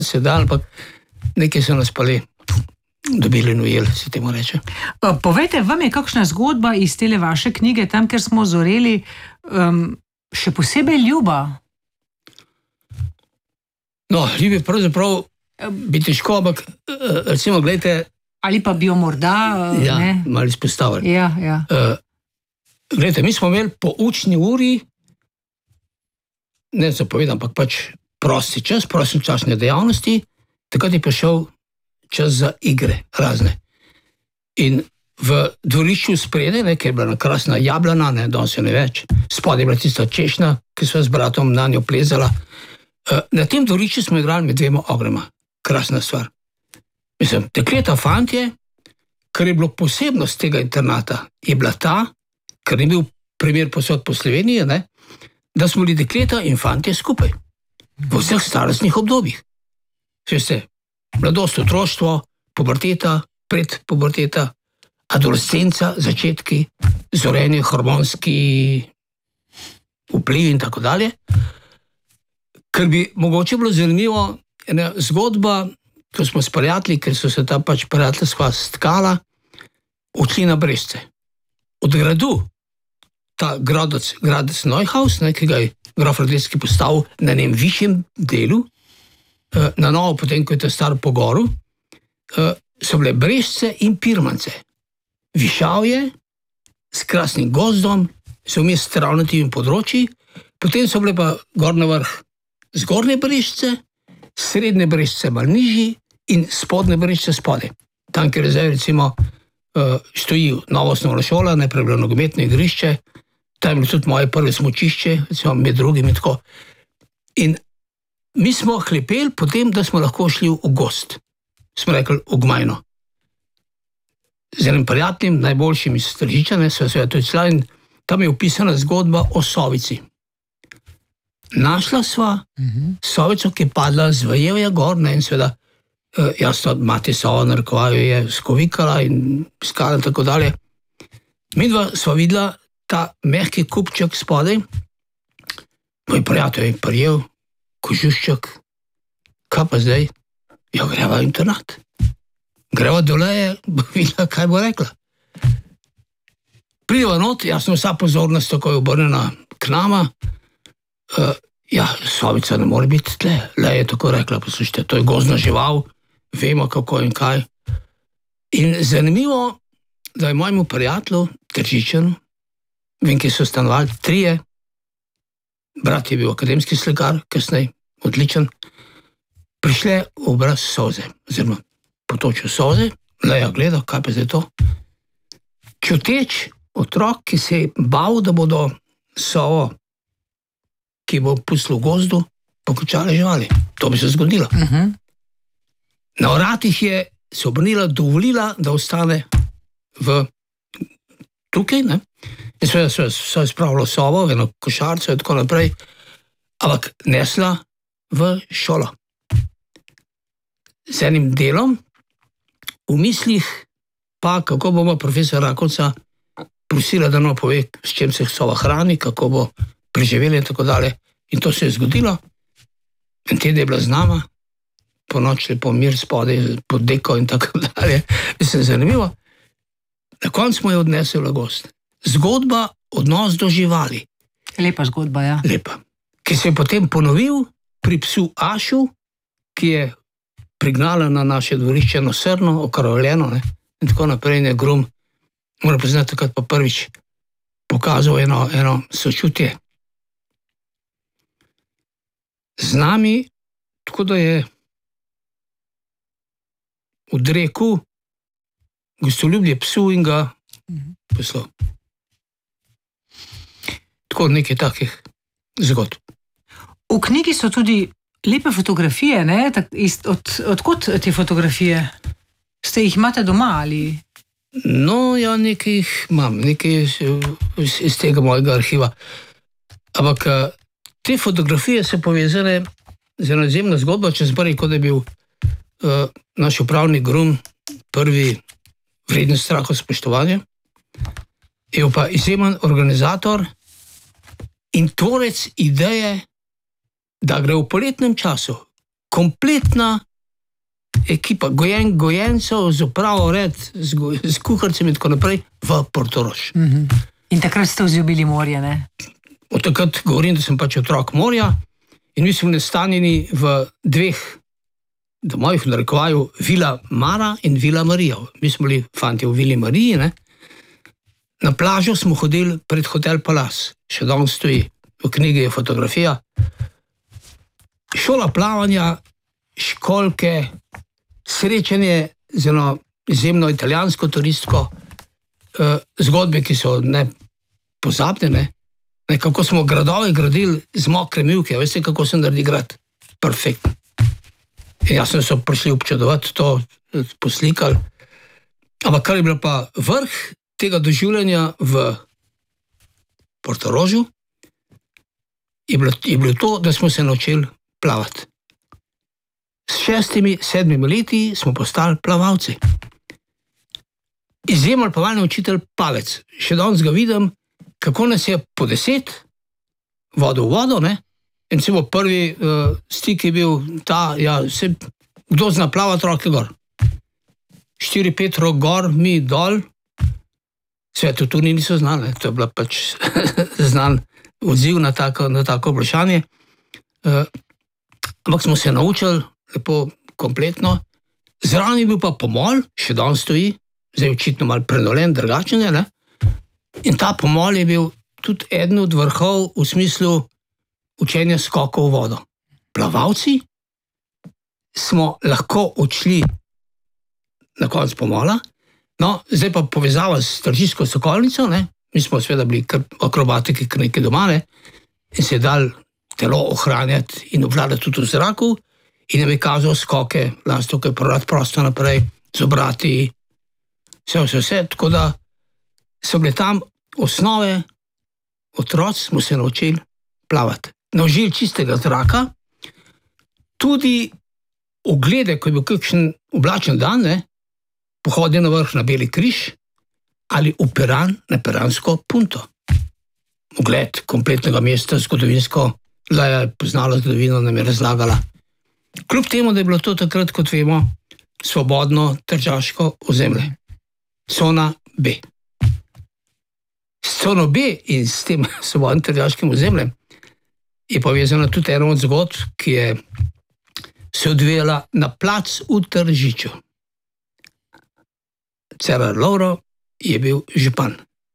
se da, ampak nekaj so nas pali dobili in ujeli, se temu reče. Povejte, vam je kakšna zgodba iz tele vaše knjige, tam, kjer smo zoreli, še posebej ljuba? No, ljubi pravzaprav bi težko, ampak recimo, gledajte... Ali pa bi jo morda... malo izpostavili. Ja. Gledajte, mi smo imeli po učni uri, ne zapovedam, ampak pač prosti časne dejavnosti, takrat je prišel čas za igre razne. In v dvorišču spredaj, ker je bila krasna jablana, danes je ne več, spodaj je bila tista češnja, ki sva z bratom na njo plezala. Na tem dvorišču smo igrali med dvema ogrema. Krasna stvar. Mislim, dekleta, fantje, kar je bilo posebnost tega internata, je bila ta, ker ni bil primer posod po Sloveniji, da smo bili dekleta in fantje skupaj. V vseh starostnih obdobjih. Veste, mladost, otroštvo, puberteta, predpuberteta, adolescenca, začetki, zorenje, hormonski vpliv in tako dalje. Ker bi mogoče bilo zanimivo ena zgodba, ko smo s prijatelji, ker so se ta pač prijateljstva stkala, odšli na Brežce. Od gradu, ta gradec Neuhaus, ki ga je grof Radetzky postavil na njem višjem delu, na novo, potem, ko je ta star po goru, so bile Brežce in Pirmance. Višavje s krasnim gozdom, so vmes travnatimi področji, potem so bile pa gor na vrh zgornje Brežce, srednje Brežce malo nižji in spodnje Brežce spodaj. Tam, kjer je zdaj recimo stoji nova osnovna šola, najprej bilo nogometno igrišče, tam je bilo tudi moje prve smučišče, recimo med drugim in tako. In mi smo hlepeli potem, da smo lahko šli v gozd. Smo rekli v Gmajno. Z enim prijateljem, najboljšim iz Tržiča, so seveda tudi šla in tam je opisana zgodba o sovici. Našla sva sovico, ki je padla z Vajevja gor, in seveda jasno, mati Sova narekovajo je skovikala in iskala in tako dalje. Midva sva videla ta mehki kupček spodaj, moj prijatelj je prijel, kožušček, kaj pa zdaj? Ja, greva v internat. Greva dole, bo videla, kaj bo rekla. Prideva not, jasno, vsa pozornost tako je obrnjena k nama, sovica ne more biti tle, le je tako rekla, poslušajte, to je gozdna žival, vemo kako in kaj. In zanimivo, da je mojemu prijatelju, Tržičanu, vem, ki so stanovali 3, brat je bil akademski slikar, kasnej, odličen, prišle v obraz solze, oziroma potočil solze, Leja gleda, kaj pa zdaj to. Čuteč otrok, ki se je bal, da bodo sovo, ki bo pustil v gozdu, pokončale živali. To bi se zgodilo. Na vratih je se obrnila, dovolila, da ostane tukaj, in seveda so spravila sovo, eno košarco in tako naprej, ampak nesla v šolo. Z enim delom, v mislih pa, kako bomo profesor Rakovca prosila, da nam pove, s čem se sova hrani, kako bo preživeli in tako dalje. In to se je zgodilo. In teden je bila z nama, po noči lepo mir spodaj, pod deko in tako dalje. Mislim, zanimivo. Na koncu smo jo odnesli v gozd. Zgodba, odnos do živali. Lepa zgodba, ja. Lepa. Ki se je potem ponovil pri psu Ašu, ki je prignala na naše dvorišče eno srno, okrvavljeno, in tako naprej, in je Grum, moram priznati, takrat pa prvič pokazal eno sočutje z nami, tako da je odrekel gostoljubje psu in ga poslal. Tako nekaj takih zgodb. V knjigi so tudi lepe fotografije, odkot te fotografije? Ste jih imate doma ali? No, ja, nekaj jih imam, nekaj iz tega mojega arhiva. Ampak te fotografije so povezane z eno izjemno zgodbo, če zbori, kot je bil naš upravnik Grum prvi vreden strahu spoštovanja. Je pa izjemen organizator in tvorec ideje, da gre v poletnem času kompletna ekipa, gojencev z upravo red, z kuharcem in tako naprej v Portorož. In takrat ste vzljubili morje, ne? Od takrat govorim, da sem pač otrok morja in mi smo nastanjeni v dveh domovih, v narekovaju Vila Mara in Vila Marija. Mi smo bili fanti v Vili Mariji, ne? Na plažo smo hodili pred Hotel Palace, še danes stoji, v knjigi je fotografija. Šola plavanja, školjke, srečanje z eno izjemno italijansko turistko, zgodbe, ki so nepozabne, ne, kako smo gradove gradili z mokre mivke, veste, kako se naredi grad? Perfektno. In jasno so prišli občudovati to, poslikali. Ampak kar je bilo pa vrh tega doživljanja v Portorožu, je bilo to, da smo se naučili plavati. S 6-7 leti smo postali plavalci. Izjemen plavalni učitelj Pavec. Še danes ga vidim, kako nas je po 10 vodil v vodo, ne? In recimo prvi stik je bil ta, kdo zna plavati, roke gor. 4-5 rok gor, mi dol. Svetu tu niso znali, to je bila pač znan odziv na tako vprašanje. Ampak smo se naučili lepo kompletno. Zraven je bil pa pomol, še danes stoji, zdaj očitno malo prenolen, drugačen je, ne? In ta pomol je bil tudi eden od vrhov v smislu učenja skokov v vodo. Plavalci smo lahko odšli na konec pomola, no, zdaj pa povezava s Tržiško sokolnico, ne? Mi smo seveda bili akrobatiki kar nekaj doma, ne? In se je dal telo ohranjati in obvladati tudi v zraku in nam je kazal skoke, lastovke, prosto naprej, z obrati, vse, tako da so bile tam osnove, otroci smo se naučili plavati. Naučili čistega zraka, tudi oglede, ko je bil kakšen oblačen dan, ne, pohodi na vrh na Beli križ ali v Piran na Piransko punto. Ogled kompletnega mesta, zgodovinsko, da je poznala zgodovino, nam je razlagala. Kljub temu, da je bilo to takrat, kot vemo, svobodno tržaško ozemlje. Cona B. S cono B in s tem svobodnim tržaškim ozemljem je povezana tudi ena od zgodb, ki je se odvijala na plac v Tržiču. Cerar Lovro je bil župan.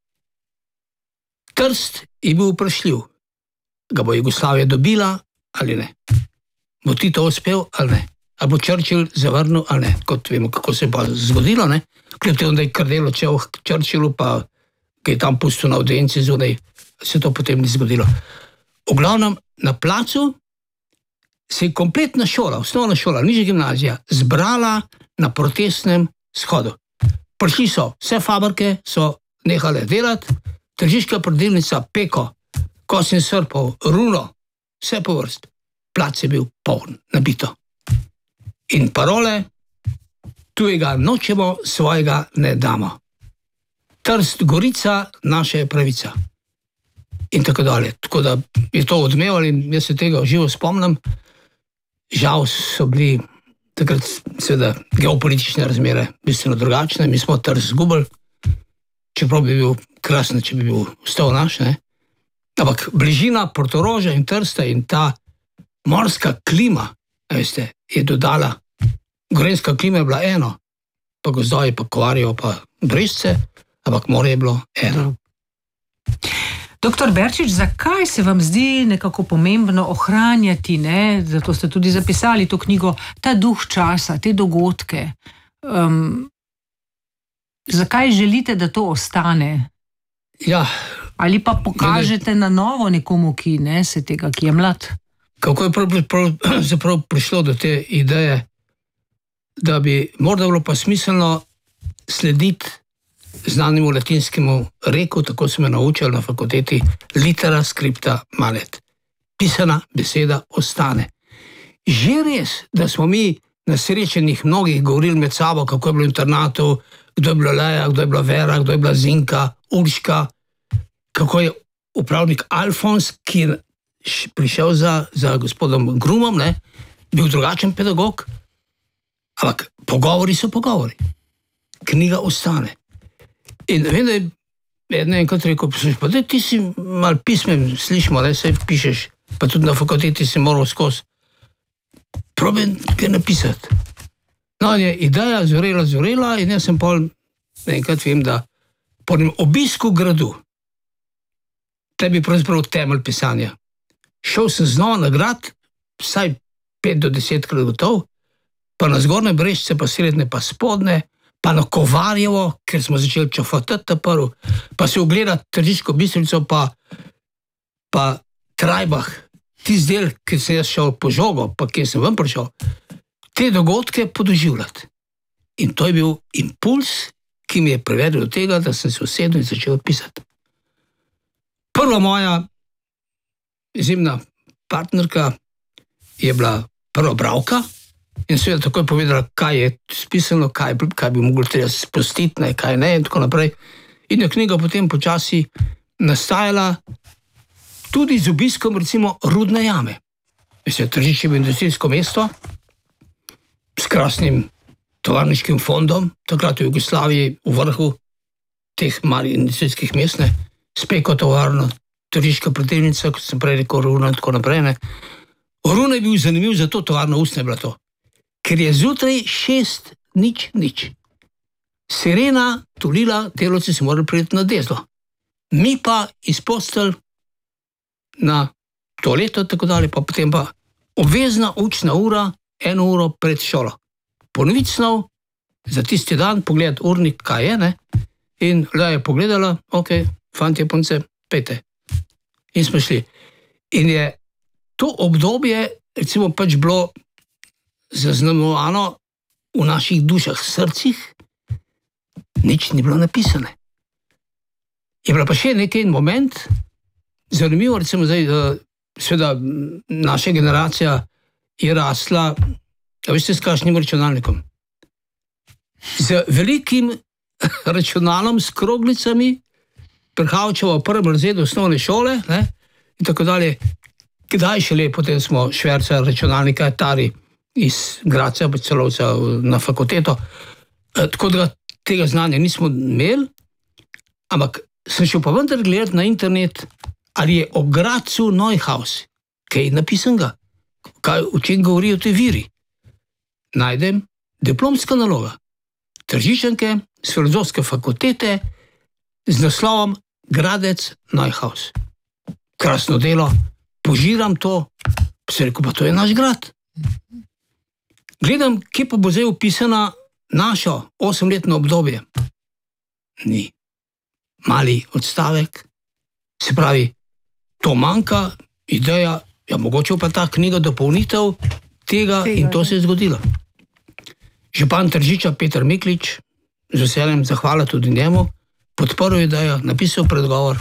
Trst je bil vprašljiv. Ga bo Jugoslavija dobila ali ne? Bo Tito uspel ali ne? Ali bo Churchill zavrnil ali ne? Kot vemo, kako se je pa zgodilo, ne? Kljub temu, da je Kardel odšel k Churchillu, pa ga je tam pustil na audienci zunaj, se to potem ni zgodilo. V glavnem, na placu se je kompletna šola, osnovna šola, nižja gimnazija, zbrala na protestnem shodu. Prišli so, vse fabrike so nehale delati, tržiška prodilnica Peko, Kosin Srpov, Runo, vse po vrst. Plac je bil poln, nabito. In parole, tujega nočemo, svojega ne damo. Trst, Gorica, naša je pravica. In tako dalje. Tako da je to odmevali in jaz se tega živo spomnim. Žal so bili takrat seveda geopolitične razmere bistveno drugačne. Mi smo Trst zgubili, čeprav bi bil krasen, če bi bil ostal naš, ne? Ampak bližina Portoroža in Trsta in ta morska klima, veste, je dodala. Gorenjska klima je bila eno, pa gozdovi, pa Kovarjevo, pa Brežice, ampak morje je bilo eno. Doktor Berčič, zakaj se vam zdi nekako pomembno ohranjati, ne? Zato ste tudi zapisali to knjigo, ta duh časa, te dogodke. Zakaj želite, da to ostane? Ja. Ali pa pokažete na novo nekomu, ki ne se tega, ki je mlad? Kako je pravzaprav prišlo do te ideje, da bi morda bilo pa smiselno slediti znanemu latinskemu reku, tako smo naučili na fakulteti, litera scripta manet. Pisana beseda ostane. Že res, da smo mi na srečanjih mnogih govorili med sabo, kako je bilo v internatu, kdo je bila Leja, kdo je bila Vera, kdo je bila Zinka, Urška, kako je upravnik Alfons, ki je prišel za gospodom Grumom, ne, bil drugačen pedagog, ampak pogovori so pogovori. Knjiga ostane. In vem, da je enkrat rekel, pa da ti si mal pismen, slišimo, da se pišeš, pa tudi na fakulteti si moral skozi. Probam kaj napisati. No, in je ideja zorela in jaz sem pol, enkrat vem, da po enem obisku gradu, te bi pravzaprav temelj pisanja. Šel sem znova na grad, vsaj 5 do 10 krat gotov, pa na Zgornje Brežice, pa Srednje, pa Spodnje, pa na Kovarjevo, ker smo začeli čofotati prvo, pa se ogledati Tržiško Bistrico, pa Trajbah, tisti del, ki sem jaz šel po žogo, pa kjer sem ven prišel, te dogodke podoživljati. In to je bil impuls, ki mi je privedel do tega, da sem se usedel in začel pisati. Prva moja izjemna partnerka je bila prva bralka in seveda takoj povedala, kaj je spisano, kaj bi mogli treba spustiti, kaj ne in tako naprej. In je knjiga potem počasi nastajala tudi z obiskom recimo Rudne jame. Tržišče je industrijsko mesto s krasnim tovarniškim fondom, takrat v Jugoslaviji v vrhu teh malih industrijskih mest, Speko tovarno, Tržiška pletenica, kot sem prej rekel, Runa in tako naprej. Runa je bil zanimiv za to tovarno, ustne je bila to. Ker je zjutraj 6:00. Sirena tulila, delavci se morali priti na dezlo. Mi pa iz postelj na toaleto, tako dalje, pa potem pa obvezna učna ura, 1 uro pred šolo. Ponoviti snov, za tisti dan pogledati urnik, kaj je, in da je pogledala, ok, fantje, punce, pejte. In smo šli. In je to obdobje, recimo, pač bilo zaznamovano v naših dušah, srcih, nič ni bilo napisane. Je bila pa še nekaj moment, zanimivo, recimo zdaj, seveda naša generacija je rasla, a veste, s kakšnim računalnikom? Z velikim računalom, s kroglicami, prihajal v prvem razredu osnovne šole, in tako dalje. Kdaj šele, potem smo šverca računalnika Atari iz Gradca, pa Celovca na fakulteto. Tako da tega znanja nismo imeli, ampak sem šel pa vendar gledati na internet, ali je o Gradcu Neuhaus, kaj je napisanega, o čem govorijo te viri. Najdem diplomska naloga Tržičanke s filozofske fakultete z naslovom Gradec Neuhaus. Krasno delo, požiram to, pa se rekel, pa to je naš grad. Gledam, kje pa bo zdaj opisana našo 8-letno obdobje. Ni. Mali odstavek, se pravi, to manjka, ideja, ja, mogoče pa ta knjiga dopolnitev tega in to se je zgodilo. Župan Tržiča Peter Miklič, z veseljem zahvala tudi njemu, podprl idejo, napisal predgovor,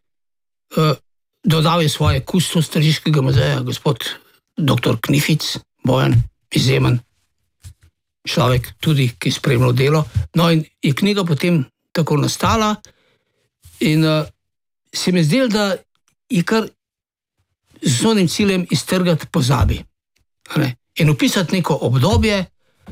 dodal je svoje kustos Tržiškega muzeja, gospod dr. Knific, Bojan, izjemen človek tudi, ki je spremljal delo. No in je knjiga potem tako nastala in se mi zdelo, da je kar z osnovnim ciljem iztrgati pozabi. In opisati neko obdobje,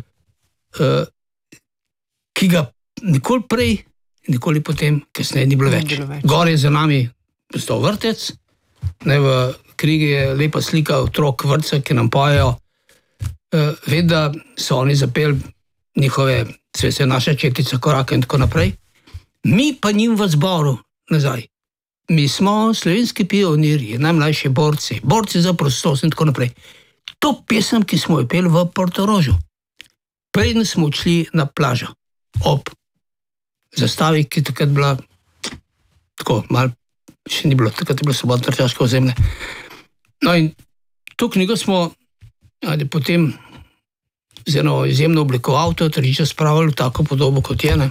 ki ga nikoli prej, nikoli potem, kasneje ni bilo več. Gor je za nami postal vrtec, v knjigi je lepa slika otrok vrtca, ki nam pojejo. Vem, da so oni zapeli njihove, se naša četica koraka in tako naprej. Mi pa njim v zboru nazaj. Mi smo slovenski pionirji, najmlajši borci za prostost in tako naprej. To pesem, ki smo jo peli v Portorožu, preden smo odšli na plažo, ob zastavi, ki takrat bila tako, malo še ni bilo, takrat je bilo Svobodno tržaško ozemlje. No in to knjigo smo potem z eno izjemno obliko avto Tržiča spravili v tako podobo, kot je.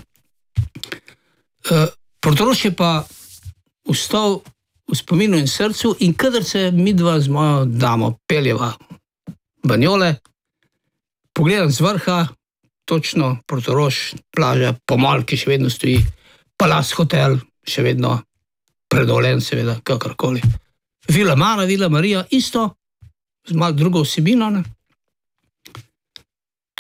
Portorož je pa ostal v spominu in srcu in kadar se midva z mojo damo peljeva Banjole, pogledam z vrha, točno Portorož, plaža, Pomol, ki še vedno stoji, Palace hotel, še vedno predolen, seveda, kakorkoli. Vila Mara, Vila Marija, isto, z malo drugo vsebino,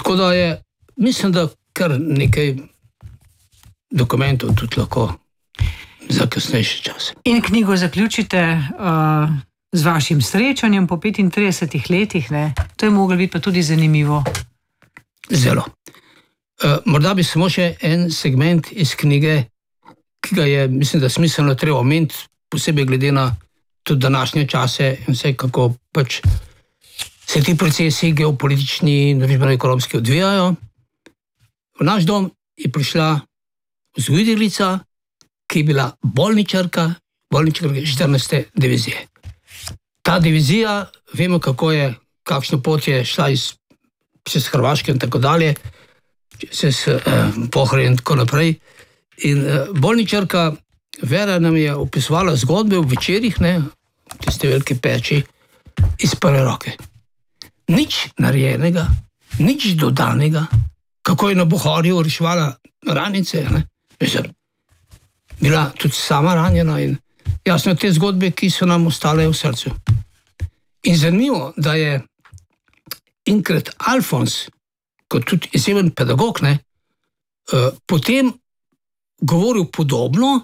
Tako da mislim, da kar nekaj dokumentov tudi lahko za kasnejše čase. In knjigo zaključite z vašim srečanjem po 35 letih, ne? To je moglo biti pa tudi zanimivo. Zelo. Morda bi samo še en segment iz knjige, ki ga je, mislim, da smiselno treba omeniti, posebej glede na tudi današnje čase in vse, kako pač se ti procesi geopolitični in družbeno-ekonomski odvijajo. V naš dom je prišla vzgojiteljica, ki je bila bolničarka 14. divizije. Ta divizija, vemo, kakšno pot je šla čez Hrvaške in tako dalje, čez Pohorje in tako naprej. In bolničarka Vera nam je opisovala zgodbe v večerih, ne, tiste velike peči, iz prve roke. Nič narejenega, nič dodanega, kako je na Pohorju reševala ranice, ne. Mislim, bila tudi sama ranjena in jasno te zgodbe, ki so nam ostale v srcu. In zanimivo, da je Inkret Alfons, kot tudi izjemen pedagog, ne, potem govoril podobno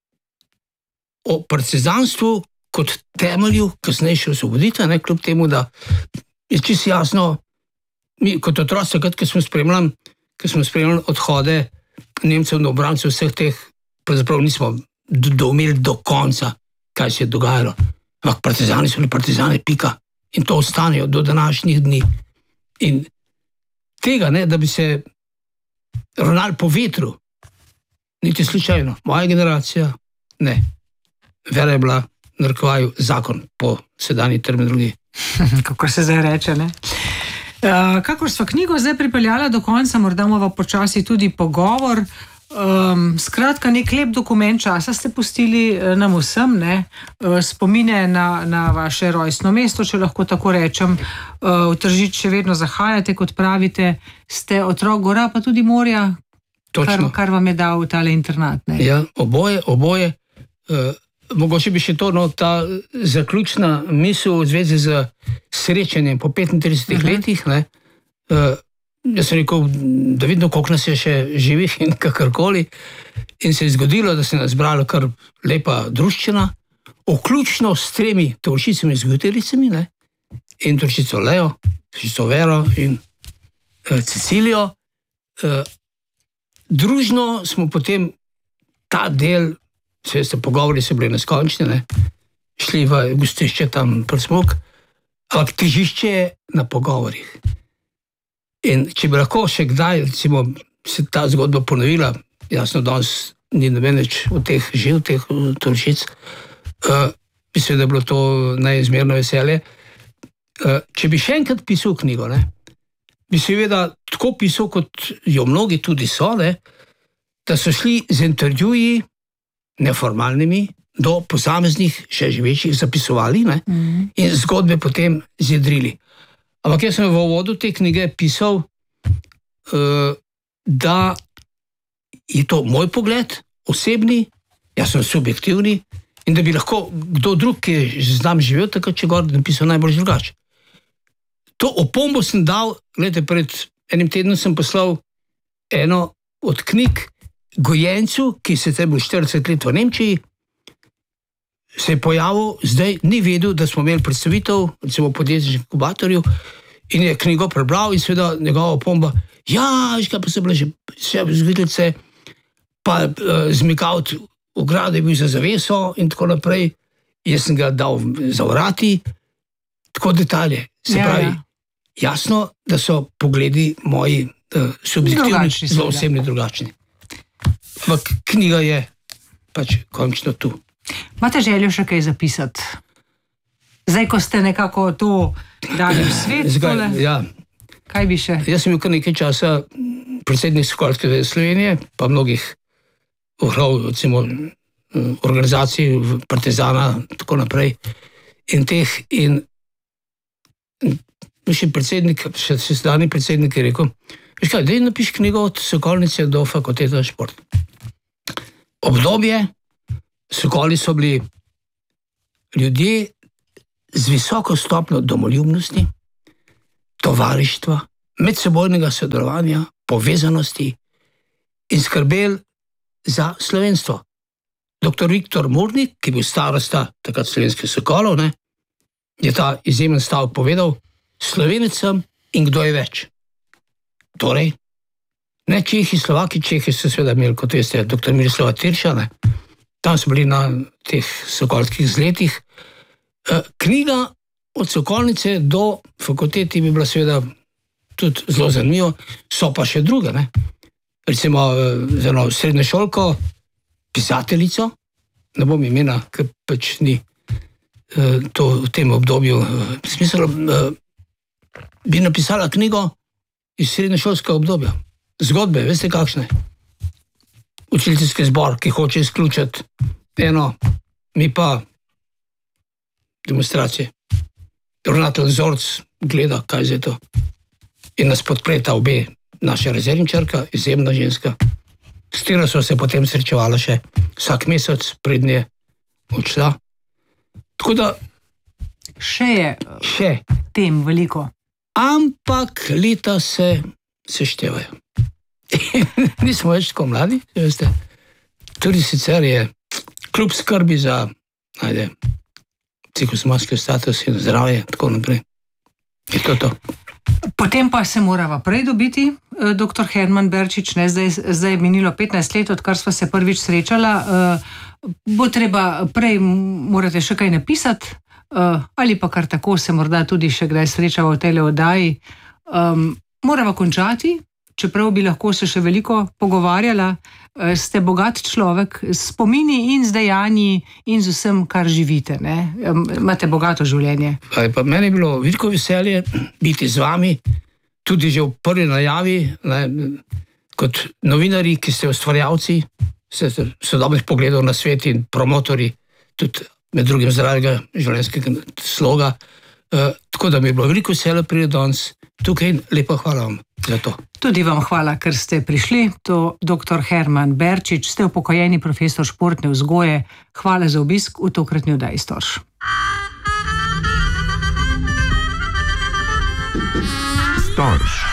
o partizanstvu kot temelju kasnejše osvoboditve, ne, kljub temu, da je čisto jasno, mi kot otroci, ko smo spremljali odhode Nemcev na obrancev vseh teh, pravzaprav nismo doumeli do konca, kaj se je dogajalo. Ampak partizani so bili partizani, pika. In to ostanejo do današnjih dni. In tega, ne, da bi se ravnali po vetru, niti slučajno. Moja generacija, ne. Vera je bila, narekovaju, zakon po sedanji terminologiji. Kako se zdaj reče, ne? Kakor sva knjigo zdaj pripeljala do konca, morda bomo počasi tudi pogovor. Skratka, nek lep dokument časa ste pustili nam vsem, ne? Spomine na vaše rojstno mesto, če lahko tako rečem. V Tržič še vedno zahajate, kot pravite, ste otrok gora, pa tudi morja, kar vam je dal tale internat, ne? Ja, oboje. Mogoče bi še to, ta zaključna misel v zvezi z srečanjem po 35 letih, ne? Jaz sem rekel, da vidno, koliko nas je še živih in kakorkoli. In se je zgodilo, da se nas zbrala kar lepa druščina, vključno s 3 tovšicami vzgojiteljicami, ne? In tovšico Leo, tovšico Vero in Cecilijo. Družno smo potem ta del, pogovori so bili neskončni, ne? Šli v gostišče tam pred Smok, ampak težišče je na pogovorih. In če bi lahko še kdaj, recimo, se ta zgodba ponovila, jasno, danes ni noben več v teh tovšic, mislim, da je bilo to neizmerno veselje. Če bi še enkrat pisal knjigo, ne, bi seveda tako pisal, kot jo mnogi tudi so, ne, da so šli z intervjuji neformalnimi do posameznih še živečih zapisovali, ne, in zgodbe potem zjedrili. Ampak jaz sem v uvodu te knjige pisal, da je to moj pogled, osebni, jaz sem subjektivni, in da bi lahko kdo drug, ki je znam živel takrat, če gor, napisal najbolj drugače. To opombo sem dal, gledajte, pred enim tednom sem poslal eno od knjig gojencu, ki se je bil 40 let v Nemčiji, se je pojavil, zdaj ni vedel, da smo imeli predstavitev, recimo v podjetniškem inkubatorju, in je knjigo prebral in seveda njegova opomba, kaj pa so bile že vse vzgojiteljice, pa zmikavt ograde je bil za zaveso in tako naprej. Jaz sem ga dal zavrati, tako detalje. Se pravi, jasno, da so pogledi moji subjektivni, zelo osebni, drugačni. Ampak knjiga je pač končno tu. Imate željo še kaj zapisati? Zdaj, ko ste nekako to dali v svet, ja. Kaj bi še? Jaz sem bil kar nekaj časa predsednik Sokolske zveze Slovenije, pa mnogih organizacij, Partizana, tako naprej. In še predsednik, še sedanji predsednik je rekel, veš kaj, daj napiš knjigo od Sokolnice do fakultete za šport. Obdobje, Sokoli so bili ljudje z visoko stopnjo domoljubnosti, tovarištva, medsebojnega sodelovanja, povezanosti in skrbel za slovenstvo. Dr. Viktor Murnik, ki je bil starosta takrat Slovenskih sokolov, je ta izjemen stavek povedal: Slovenec sem in kdo je več. Torej, ne Čehi, Slovaki, Čehi so seveda imeli, kot veste, dr. Miroslava Tirša, tam so bili na teh sokolskih izletih. Knjiga od Sokolnice do fakultete bi bila seveda tudi zelo zanimiva, so pa še druge. Recimo za eno srednješolko, pisateljico, ne bom imena, ker pač ni to v tem obdobju smisel, bi napisala knjigo iz srednješolskega obdobja. Zgodbe, veste kakšne? Učiteljski zbor, ki hoče izključiti eno, mi pa demonstracije. Ravnatelj Zorc gleda, kaj je to. In nas podpreta obe, naša rezervničarka, izjemna ženska, s katero so se potem srečevala še vsak mesec, prednje odšla. Tako da še tem veliko. Ampak leta se seštevajo. Nismo več tako mladi, veste. Tudi sicer je kljub skrbi za psihosomatski status in zdravje, tako naprej. Je to. Potem pa se morava prej dobiti, dr. Herman Berčič, zdaj je minilo 15 let, odkar sva se prvič srečala. Bo treba prej, morate še kaj napisati, ali pa kar tako se morda tudi še kdaj srečava v tej oddaji. Morava končati, čeprav bi lahko se še veliko pogovarjala. Ste bogat človek s spomini in z dejanji in z vsem, kar živite. Imate bogato življenje. Meni je bilo veliko veselje biti z vami, tudi že v prvi najavi, kot novinarji, ki ste ustvarjalci, sodobnih pogledov na svet in promotori, tudi med drugim zdravega življenjskega sloga. Tako da mi je bilo veliko veselje priti danes tukaj in lepa hvala vam za to. Tudi vam hvala, ker ste prišli. To dr. Herman Berčič, ste upokojeni profesor športne vzgoje. Hvala za obisk v tokratni oddaji Storž. Storž.